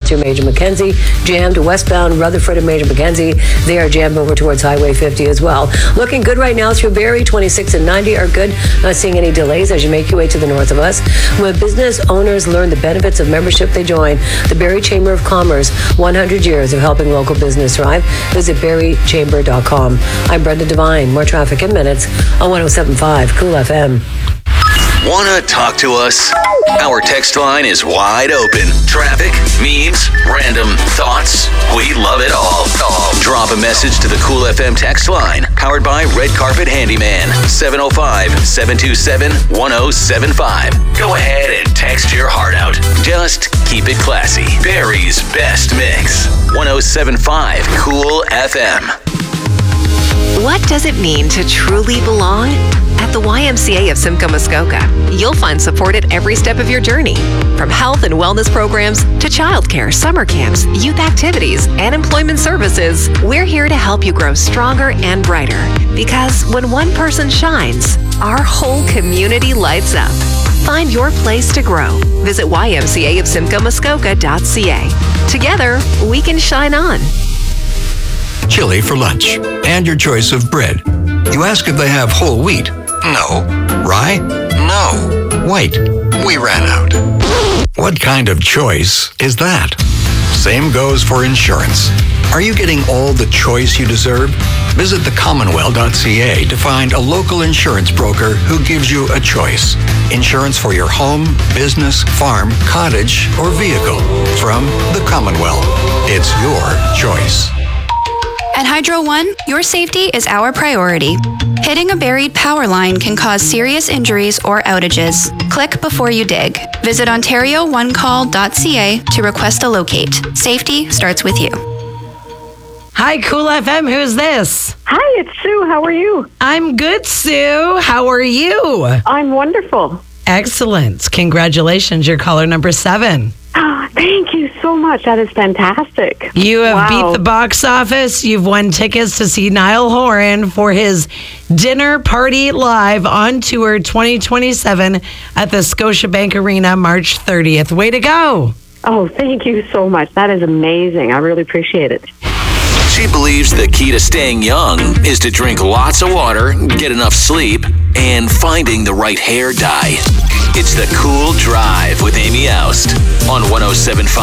to Major Mackenzie, jammed westbound Rutherford and Major Mackenzie. They are jammed over towards Highway 50 as well. Looking good right now through Barrie. 26 and 90 are good. Not seeing any delays as you make your way to the north of us. When business owners learn the benefits of membership, they join the Barrie Chamber of Commerce. 100 years of helping local business thrive. Visit barriechamber.com. I'm Brenda Devine. More traffic in minutes on 107.5 Cool FM. Want to talk to us? Our text line is wide open. Traffic, memes, random thoughts. We love it all. Drop a message to the Cool FM text line, powered by Red Carpet Handyman, 705-727-1075. Go ahead and text your heart out. Just keep it classy. Barrie's best mix. 107.5 Cool FM. What does it mean to truly belong? At the YMCA of Simcoe Muskoka, you'll find support at every step of your journey. From health and wellness programs to childcare, summer camps, youth activities, and employment services, we're here to help you grow stronger and brighter. Because when one person shines, our whole community lights up. Find your place to grow. Visit ymcaofsimcoemuskoka.ca. Together, we can shine on. Chili for lunch, and your choice of bread. You ask if they have whole wheat. No. Rye? No. White. We ran out. What kind of choice is that? Same goes for insurance. Are you getting all the choice you deserve? Visit thecommonwealth.ca to find a local insurance broker who gives you a choice. Insurance for your home, business, farm, cottage, or vehicle from the Commonwealth. It's your choice. At Hydro One, your safety is our priority. Hitting a buried power line can cause serious injuries or outages. Click before you dig. Visit OntarioOneCall.ca to request a locate. Safety starts with you. Hi, Cool FM. Who's this? Hi, it's Sue. How are you? I'm good, Sue. How are you? I'm wonderful. Excellent. Congratulations. You're caller number 7. Oh, thank you so much. That is fantastic. You have beat the box office. You've won tickets to see Niall Horan for his Dinner Party Live on Tour 2027 at the Scotiabank Arena, March 30th. Way to go. Oh, thank you so much. That is amazing. I really appreciate it. She believes the key to staying young is to drink lots of water, get enough sleep, and finding the right hair dye. It's the Cool Drive with Amy Oust on 107.5